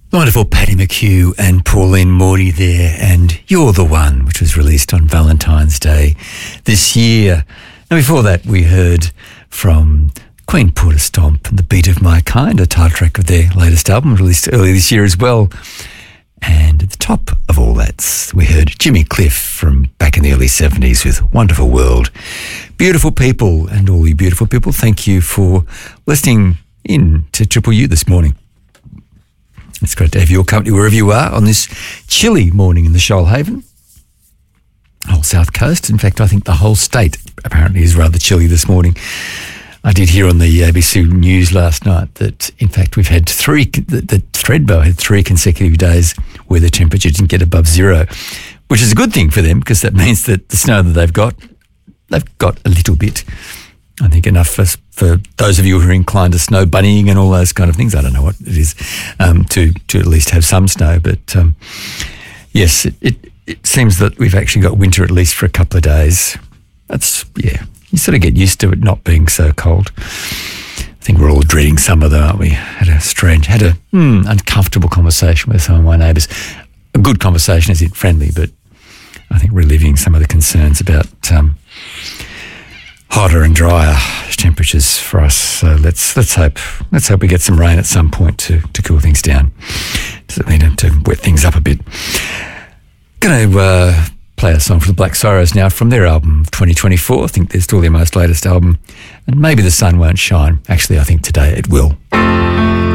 Wonderful Paddy McHugh and Pauline Morty there, and You're the One, which was released on Valentine's Day this year. And before that, we heard from Queen Porter Stomp and The Beat of My Kind, a title track of their latest album, released earlier this year as well. And at the top of all that, we heard Jimmy Cliff from back in the early 70s with Wonderful World. Beautiful people, and all you beautiful people, thank you for listening in to Triple U this morning. It's great to have your company wherever you are on this chilly morning in the Shoalhaven, whole South Coast. In fact, I think the whole state apparently is rather chilly this morning. I did hear on the ABC News last night that, in fact, we've had that Thredbo had 3 consecutive days where the temperature didn't get above zero, which is a good thing for them because that means that the snow that they've got a little bit. I think enough for those of you who are inclined to snow bunnying and all those kind of things. I don't know what it is, to at least have some snow. But yes, it seems that we've actually got winter at least for a couple of days. You sort of get used to it not being so cold. I think we're all dreading summer though, aren't we? Had a uncomfortable conversation with some of my neighbours. A good conversation, as in friendly, but I think reliving some of the concerns about hotter and drier temperatures for us. So let's hope we get some rain at some point to cool things down, to wet things up a bit. Going to play a song for the Black Sorrows now from their album of 2024. I think they're still their most latest album, and Maybe the Sun Won't Shine. Actually, I think today it will.